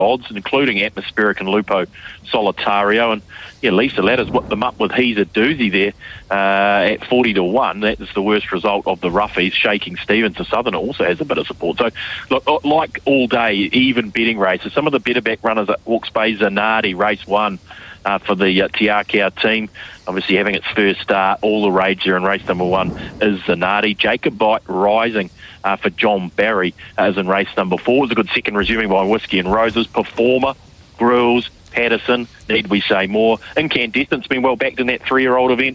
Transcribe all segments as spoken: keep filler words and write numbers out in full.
odds, including Atmospheric and Lupo Solitario. And yeah, Lisa Ladder's whipped them up with He's a Doozy there uh, at forty to one. That is the worst result of the roughies. Shaking Stevens, the Southern, also has a bit of support. So, look, like all day, even betting races, some of the better back runners at Hawke's Bay, Zanardi, race one uh, for the uh, Te Akau team, obviously having its first start. All the rage there in race number one is Zanardi. Jacob Bite rising uh, for John Barry uh, is in race number four. It was a good second, resuming by Whiskey and Roses. Performer, Grills, Patterson, need we say more. Incandescent's been well backed in that three-year-old event.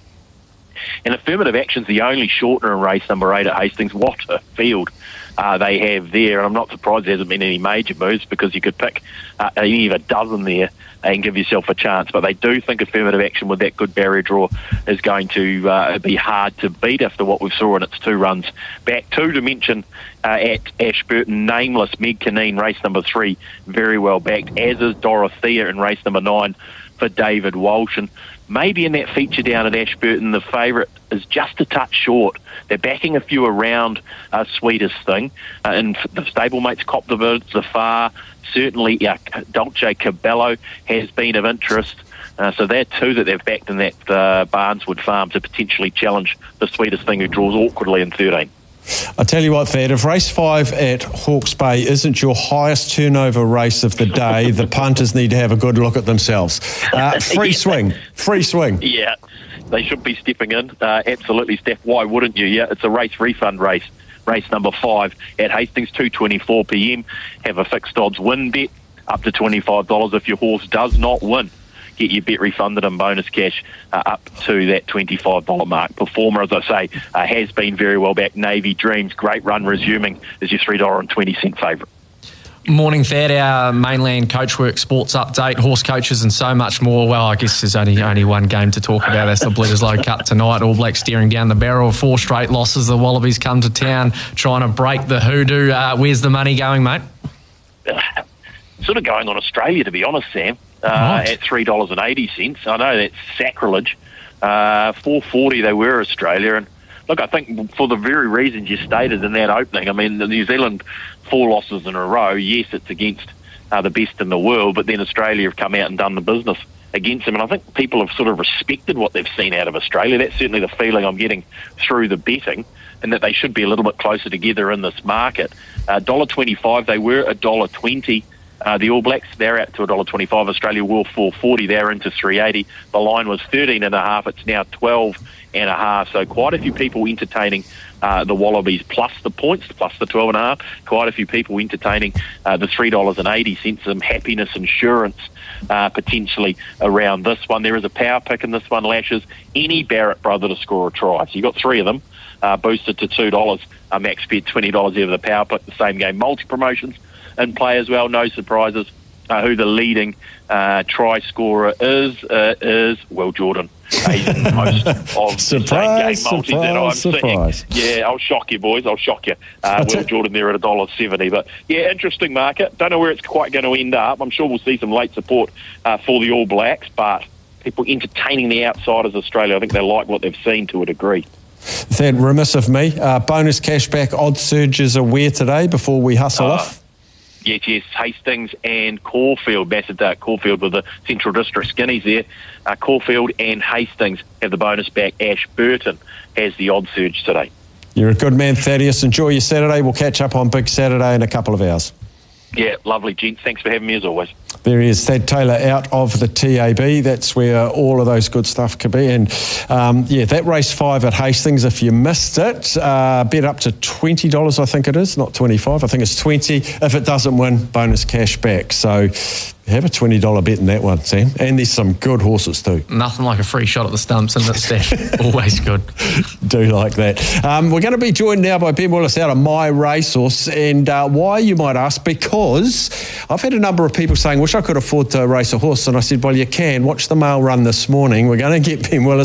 And Affirmative Action's the only shortener in race number eight at Hastings. What a field uh, they have there. And I'm not surprised there hasn't been any major moves, because you could pick uh, any of a dozen there and give yourself a chance. But they do think Affirmative Action with that good barrier draw is going to uh, be hard to beat after what we saw in its two runs back. Two to mention uh, at Ashburton, Nameless, Meg Canine, race number three, very well backed, as is Dorothea in race number nine for David Walsh. And maybe in that feature down at Ashburton, the favourite is just a touch short. They're backing a few around uh, Sweetest Thing, uh, and the stablemates copped a bit so far. Certainly, uh, Dolce Cabello has been of interest. Uh, so they're two that they've backed in that uh, Barneswood Farm to potentially challenge the Sweetest Thing, who draws awkwardly in thirteen. I tell you what, Thad, if race five at Hawke's Bay isn't your highest turnover race of the day, the punters need to have a good look at themselves. Uh, free yeah. swing, free swing. Yeah, they should be stepping in. Uh, absolutely, Steph. Why wouldn't you? Yeah, it's a race refund race. Race number five at Hastings, two twenty-four p m. Have a fixed odds win bet up to twenty-five dollars. If your horse does not win, get your bet refunded and bonus cash uh, up to that twenty-five dollars mark. Performer, as I say, uh, has been very well back. Navy Dreams, great run resuming, is your three dollars twenty favourite. Morning, Thad. Our mainland Coachwork sports update, horse coaches and so much more. Well, I guess there's only only one game to talk about. That's the Bledisloe Cup tonight. All Blacks staring down the barrel of four straight losses. The Wallabies come to town trying to break the hoodoo. Uh, where's the money going, mate? Uh, sort of going on Australia, to be honest, Sam, uh, right. at three dollars eighty. I know that's sacrilege. Uh, four forty they were Australia, and look, I think for the very reasons you stated in that opening, I mean, the New Zealand four losses in a row, yes, it's against uh, the best in the world, but then Australia have come out and done the business against them. And I think people have sort of respected what they've seen out of Australia. That's certainly the feeling I'm getting through the betting, and that they should be a little bit closer together in this market. Uh, one dollar twenty-five, they were one dollar twenty. Uh, the All Blacks, they're out to one dollar twenty-five. Australia were four forty, they're into three eighty. The line was thirteen and a half, it's now twelve and a half. So quite a few people entertaining uh, the Wallabies plus the points, plus the twelve and a half. Quite a few people entertaining uh, the three dollars eighty, some happiness insurance uh, potentially around this one. There is a power pick in this one, Lashes. Any Barrett brother to score a try. So you've got three of them uh, boosted to two dollars. Uh, max bet twenty dollars over the power pick, the same game. Multi-promotions in play as well, no surprises. Uh, who the leading uh, try scorer is, uh, is Will Jordan. He's most of surprise, the same game multis that I'm surprise. seeing. Yeah, I'll shock you, boys. I'll shock you. Uh, Will it. Jordan there at one dollar seventy. But, yeah, interesting market. Don't know where it's quite going to end up. I'm sure we'll see some late support uh, for the All Blacks, but people entertaining the outsiders Australia, I think they like what they've seen to a degree. Thad, remiss of me. Uh, bonus cashback odd surges are where today before we hustle Uh, off? Yes, yes, Hastings and Caulfield, Bassett Caulfield with the Central District Skinnies there. Uh, Caulfield and Hastings have the bonus back. Ashburton has the odd surge today. You're a good man, Thaddeus. Enjoy your Saturday. We'll catch up on Big Saturday in a couple of hours. Yeah, lovely, gents. Thanks for having me as always. There he is, Thad Taylor out of the T A B. That's where all of those good stuff could be. And, um, yeah, that race five at Hastings, if you missed it, uh, bet up to twenty dollars, I think it is, not twenty-five. I think it's twenty. If it doesn't win, bonus cash back. So have a twenty dollars bet in that one, Sam. And there's some good horses too. Nothing like a free shot at the stumps, isn't it, Steph? Always good. Do like that. Um, we're going to be joined now by Ben Willis out of My Racehorse. And uh, why, you might ask? Because I've had a number of people saying, wish I could afford to race a horse. And I said, well, you can. Watch the mail run this morning. We're going to get Ben Willis